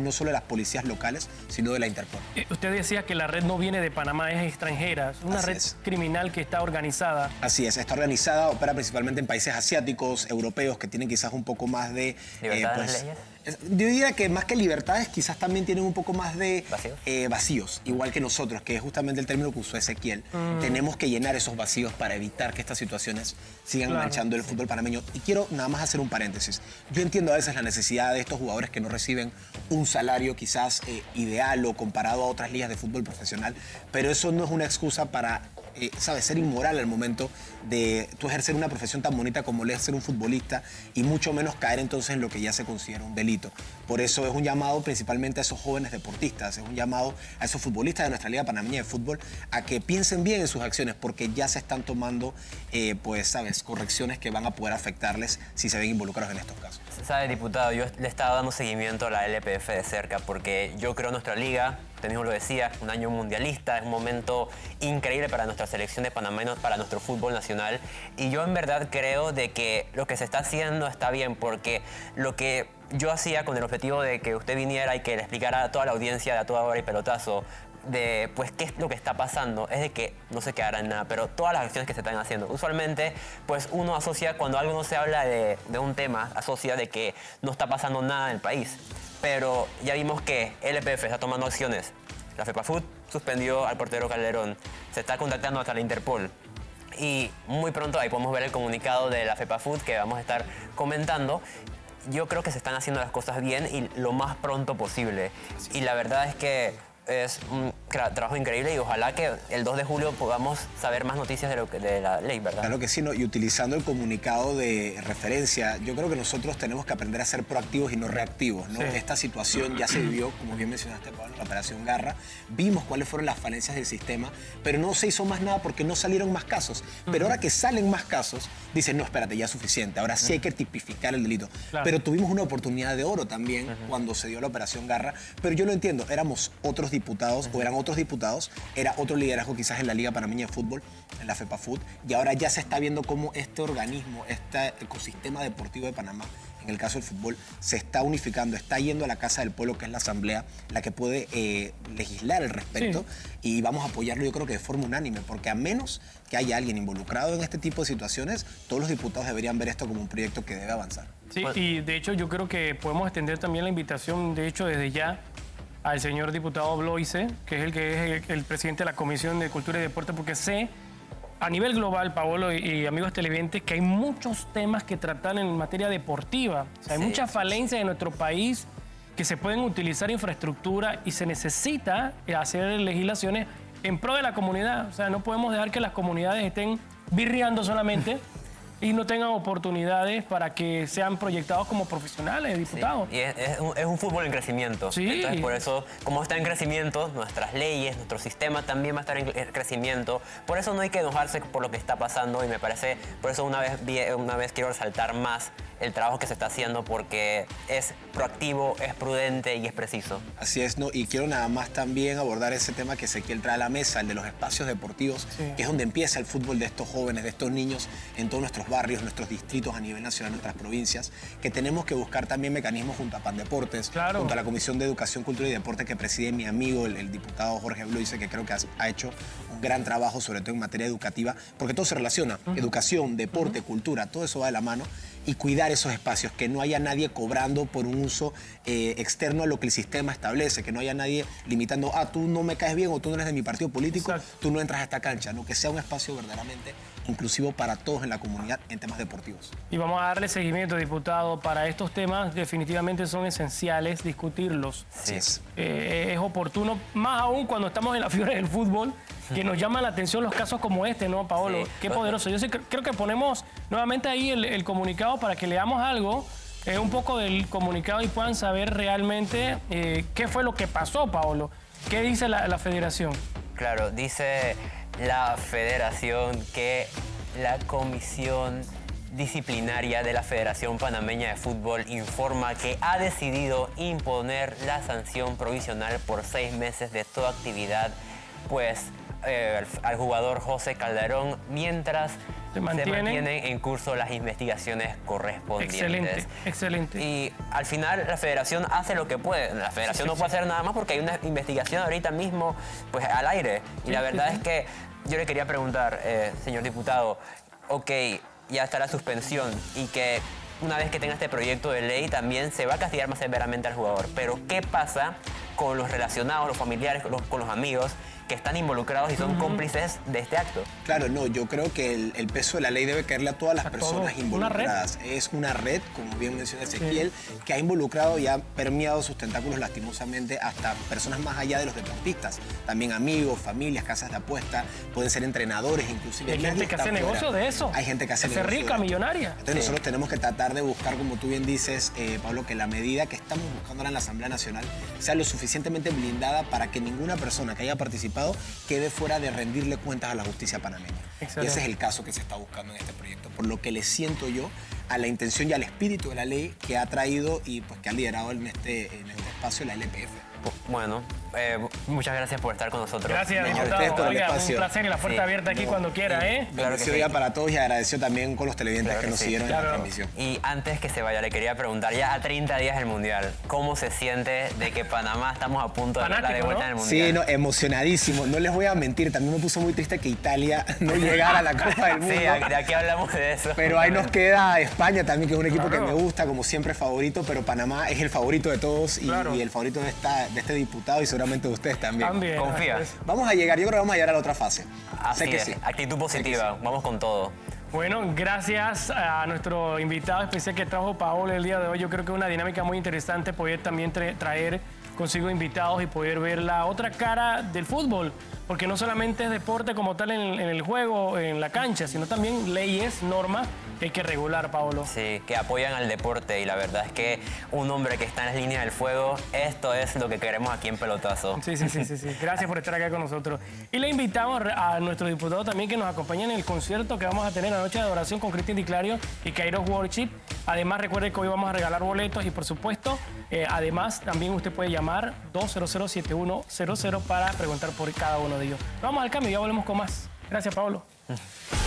no solo de las policías locales, sino de la Interpol. Usted decía que la red no viene de Panamá, es extranjera, es una red criminal que está organizada. Así es, está organizada, opera principalmente en países asiáticos, europeos, que tienen quizás un poco más de... ¿Libertad de las leyes? Yo diría que más que libertades, quizás también tienen un poco más de vacíos, igual que nosotros, que es justamente el término que usó Ezequiel. Tenemos que llenar esos vacíos para evitar que estas situaciones sigan manchando el fútbol panameño. Y quiero nada más hacer un paréntesis. Yo entiendo a veces la necesidad de estos jugadores que no reciben un salario quizás ideal o comparado a otras ligas de fútbol profesional, pero eso no es una excusa para ser inmoral al momento de tú ejercer una profesión tan bonita como es ser un futbolista y mucho menos caer entonces en lo que ya se considera un delito. Por eso es un llamado principalmente a esos jóvenes deportistas, es un llamado a esos futbolistas de nuestra Liga Panameña de Fútbol a que piensen bien en sus acciones porque ya se están tomando, correcciones que van a poder afectarles si se ven involucrados en estos casos. ¿Sabe, diputado? Yo le estaba dando seguimiento a la LPF de cerca porque yo creo nuestra liga, usted mismo lo decía, un año mundialista, es un momento increíble para nuestra selección de Panamá, para nuestro fútbol nacional. Y yo en verdad creo de que lo que se está haciendo está bien porque lo que yo hacía con el objetivo de que usted viniera y que le explicara a toda la audiencia de A Toda Hora y Pelotazo de pues qué es lo que está pasando, es de que no se quedará en nada, pero todas las acciones que se están haciendo. Usualmente, pues uno asocia, cuando algo no se habla de un tema, asocia de que no está pasando nada en el país. Pero ya vimos que LPF está tomando acciones. La FEPAFUT suspendió al portero Calderón, se está contactando hasta la Interpol. Y muy pronto ahí podemos ver el comunicado de la FEPAFUT que vamos a estar comentando. Yo creo que se están haciendo las cosas bien y lo más pronto posible. Y la verdad es que es un trabajo increíble y ojalá que el 2 de julio podamos saber más noticias de la ley, ¿verdad? Claro que sí, ¿no? Y utilizando el comunicado de referencia, yo creo que nosotros tenemos que aprender a ser proactivos y no reactivos, ¿no? Sí. Esta situación ya se vivió, como bien mencionaste, Pablo, la Operación Garra. Vimos cuáles fueron las falencias del sistema, pero no se hizo más nada porque no salieron más casos. Pero ahora que salen más casos, dicen, no, espérate, ya es suficiente. Ahora sí hay que tipificar el delito. Claro. Pero tuvimos una oportunidad de oro también cuando se dio la Operación Garra. Pero yo lo entiendo, éramos otros diputados o eran otros diputados, era otro liderazgo quizás en la Liga Panameña de Fútbol, en la FEPAFUT, y ahora ya se está viendo cómo este organismo, este ecosistema deportivo de Panamá, en el caso del fútbol, se está unificando, está yendo a la Casa del Pueblo, que es la Asamblea, la que puede legislar al respecto, y vamos a apoyarlo yo creo que de forma unánime, porque a menos que haya alguien involucrado en este tipo de situaciones, todos los diputados deberían ver esto como un proyecto que debe avanzar. Sí, y de hecho yo creo que podemos extender también la invitación, de hecho desde ya, al señor diputado Bloise, que es el presidente de la Comisión de Cultura y Deporte, porque sé a nivel global, Paolo y amigos televidentes, que hay muchos temas que tratar en materia deportiva. O sea, hay muchas falencias en nuestro país que se pueden utilizar infraestructura y se necesita hacer legislaciones en pro de la comunidad. O sea, no podemos dejar que las comunidades estén birriando solamente y no tengan oportunidades para que sean proyectados como profesionales, diputados. Sí. Y es un fútbol en crecimiento. Sí. Entonces, por eso, como está en crecimiento, nuestras leyes, nuestro sistema también va a estar en crecimiento. Por eso no hay que enojarse por lo que está pasando y me parece, por eso una vez quiero resaltar más el trabajo que se está haciendo porque es proactivo, es prudente y es preciso. Así es, ¿no? Y quiero nada más también abordar ese tema que Ezequiel trae a la mesa, el de los espacios deportivos, que es donde empieza el fútbol de estos jóvenes, de estos niños en todos nuestros barrios, nuestros distritos a nivel nacional, nuestras provincias, que tenemos que buscar también mecanismos junto a Pandeportes, junto a la Comisión de Educación, Cultura y Deporte que preside mi amigo, el diputado Jorge Bloise, que creo que ha hecho un gran trabajo, sobre todo en materia educativa, porque todo se relaciona, educación, deporte, cultura, todo eso va de la mano, y cuidar esos espacios, que no haya nadie cobrando por un uso externo a lo que el sistema establece, que no haya nadie limitando, tú no me caes bien o tú no eres de mi partido político, tú no entras a esta cancha, ¿no? Que sea un espacio verdaderamente inclusivo para todos en la comunidad en temas deportivos. Y vamos a darle seguimiento, diputado, para estos temas definitivamente son esenciales discutirlos. Sí. Es oportuno, más aún cuando estamos en la fiebre del fútbol, que nos llama la atención los casos como este, ¿no, Paolo? Sí. Qué poderoso. Yo sí creo que ponemos nuevamente ahí el comunicado para que leamos algo, un poco del comunicado y puedan saber realmente qué fue lo que pasó, Paolo. ¿Qué dice la federación? Claro, dice la federación que la comisión disciplinaria de la Federación Panameña de Fútbol informa que ha decidido imponer la sanción provisional por 6 meses de toda actividad, pues al jugador José Calderón mientras Se se mantienen. mantienen en curso las investigaciones correspondientes. Excelente, excelente. Y al final la federación hace lo que puede. La federación no puede hacer nada más porque hay una investigación ahorita mismo pues, al aire. Y la verdad es que yo le quería preguntar, señor diputado, ok, ya está la suspensión y que una vez que tenga este proyecto de ley también se va a castigar más severamente al jugador. Pero ¿qué pasa con los relacionados, los familiares, con los amigos que están involucrados y son cómplices de este acto? Claro, no, yo creo que el peso de la ley debe caerle a todas las A personas todo. involucradas. Es una red, como bien menciona Ezequiel, que ha involucrado y ha permeado sus tentáculos lastimosamente hasta personas más allá de los deportistas. También amigos, familias, casas de apuesta, pueden ser entrenadores inclusive. Hay gente que hace negocio de eso. Hay gente que hace Se negocio de rica, esto. millonaria. Entonces nosotros tenemos que tratar de buscar, como tú bien dices, Pablo, que la medida que estamos buscando ahora en la Asamblea Nacional sea lo suficientemente blindada para que ninguna persona que haya participado quede fuera de rendirle cuentas a la justicia panameña. Excelente. Y ese es el caso que se está buscando en este proyecto, por lo que le siento yo a la intención y al espíritu de la ley que ha traído y pues, que ha liderado en este espacio la LPF. Bueno, muchas gracias por estar con nosotros. Gracias, No, a ustedes por diputado. el Oiga, un espacio. placer y la puerta Sí. abierta aquí cuando quiera, ¿eh? Claro que Bendecido sí. día para todos y agradeció también con los televidentes Claro que que nos sí. siguieron en Claro. la transmisión. Y antes que se vaya, le quería preguntar, ya a 30 días del Mundial, ¿cómo se siente de que Panamá estamos a punto de darla de Fanático, vuelta ¿no? en el Mundial? Sí, no, emocionadísimo. No les voy a mentir, también me puso muy triste que Italia no llegara a la Copa del Mundo. Sí, de aquí hablamos de eso. Pero ahí nos queda España también, que es un equipo Claro. que me gusta, como siempre favorito, pero Panamá es el favorito de todos y, Claro. y el favorito de este diputado y seguramente de ustedes también. También. Confía. así es. Vamos a llegar, yo creo que vamos a llegar a la otra fase. Así Sé que es, sí. actitud Sé que positiva, vamos con todo. Bueno, gracias a nuestro invitado especial que trajo Paolo el día de hoy. Yo creo que es una dinámica muy interesante poder también traer consigo invitados y poder ver la otra cara del fútbol. Porque no solamente es deporte como tal en el juego, en la cancha, sino también leyes, normas que hay que regular, Paolo. Sí, que apoyan al deporte y la verdad es que un hombre que está en las líneas del fuego, esto es lo que queremos aquí en Pelotazo. Sí. Gracias por estar acá con nosotros. Y le invitamos a nuestro diputado también que nos acompañe en el concierto que vamos a tener la noche de adoración con Cristian Di Clario y Kairos Worship. Además, recuerde que hoy vamos a regalar boletos y, por supuesto, además, también usted puede llamar 200-7100 para preguntar por cada uno de ellos. Vamos al cambio y ya volvemos con más. Gracias, Pablo.